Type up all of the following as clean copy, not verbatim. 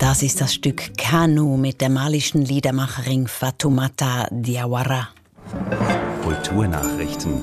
Das ist das Stück Kanu mit der malischen Liedermacherin Fatoumata Diawara. Kulturnachrichten.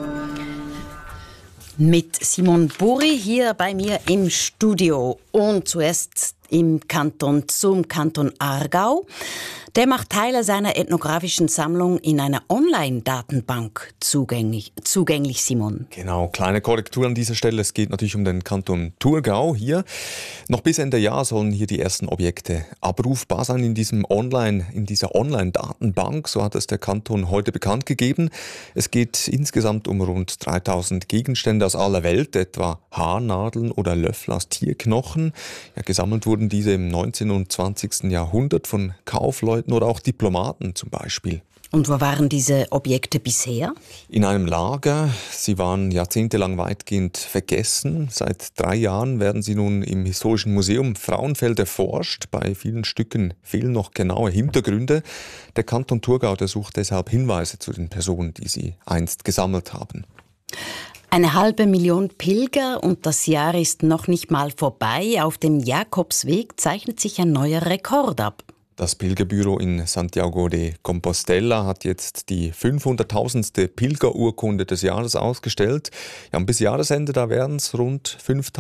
Mit Simon Buri hier bei mir im Studio. Und zuerst zum Kanton Aargau. Der macht Teile seiner ethnografischen Sammlung in einer Online-Datenbank zugänglich, Simon. Genau, kleine Korrektur an dieser Stelle. Es geht natürlich um den Kanton Thurgau hier. Noch bis Ende Jahr sollen hier die ersten Objekte abrufbar sein in dieser Online-Datenbank. So hat es der Kanton heute bekannt gegeben. Es geht insgesamt um rund 3000 Gegenstände aus aller Welt, etwa Haarnadeln oder Löffel aus Tierknochen. Ja, gesammelt wurden diese im 19. und 20. Jahrhundert von Kaufleuten oder auch Diplomaten zum Beispiel. Und wo waren diese Objekte bisher? In einem Lager. Sie waren jahrzehntelang weitgehend vergessen. Seit 3 Jahren werden sie nun im Historischen Museum Frauenfeld erforscht. Bei vielen Stücken fehlen noch genaue Hintergründe. Der Kanton Thurgau sucht deshalb Hinweise zu den Personen, die sie einst gesammelt haben. 500.000 Pilger und das Jahr ist noch nicht mal vorbei. Auf dem Jakobsweg zeichnet sich ein neuer Rekord ab. Das Pilgerbüro in Santiago de Compostela hat jetzt die 500.000. Pilgerurkunde des Jahres ausgestellt. Ja, und bis Jahresende da werden es rund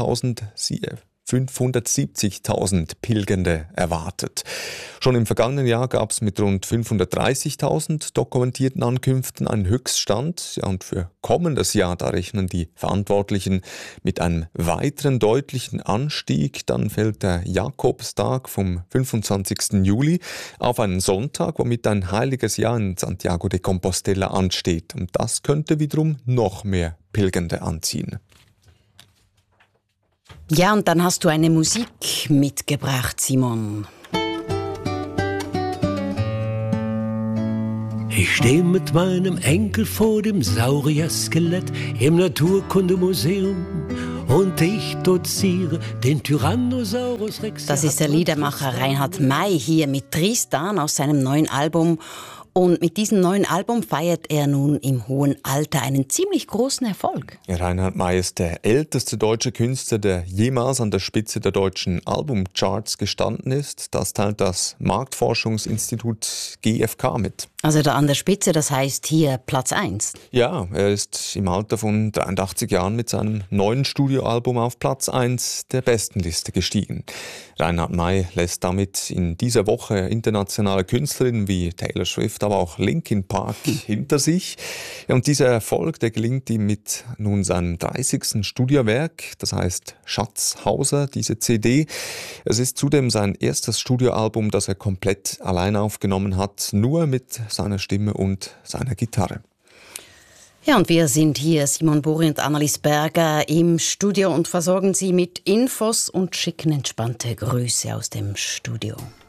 570.000 Pilgernde erwartet. Schon im vergangenen Jahr gab es mit rund 530.000 dokumentierten Ankünften einen Höchststand. Ja, und für kommendes Jahr, da rechnen die Verantwortlichen mit einem weiteren deutlichen Anstieg. Dann fällt der Jakobstag vom 25. Juli auf einen Sonntag, womit ein heiliges Jahr in Santiago de Compostela ansteht. Und das könnte wiederum noch mehr Pilgernde anziehen. Ja, und dann hast du eine Musik mitgebracht, Simon. Ich stehe mit meinem Enkel vor dem Saurier-Skelett im Naturkundemuseum und ich doziere den Tyrannosaurus Rex. Das ist der Liedermacher Reinhard May hier mit Tristan aus seinem neuen Album. Und mit diesem neuen Album feiert er nun im hohen Alter einen ziemlich großen Erfolg. Reinhard May ist der älteste deutsche Künstler, der jemals an der Spitze der deutschen Albumcharts gestanden ist. Das teilt das Marktforschungsinstitut GfK mit. Also da an der Spitze, das heißt hier Platz 1. Ja, er ist im Alter von 83 Jahren mit seinem neuen Studioalbum auf Platz 1 der Bestenliste gestiegen. Reinhard May lässt damit in dieser Woche internationale Künstlerinnen wie Taylor Swift, aber auch Linkin Park hinter sich. Ja, und dieser Erfolg, der gelingt ihm mit nun seinem 30. Studiowerk, das heißt Schatzhauser, diese CD. Es ist zudem sein erstes Studioalbum, das er komplett allein aufgenommen hat, nur mit seiner Stimme und seiner Gitarre. Ja, und wir sind hier, Simon Buri und Annelies Berger, im Studio und versorgen Sie mit Infos und schicken entspannte Grüße aus dem Studio.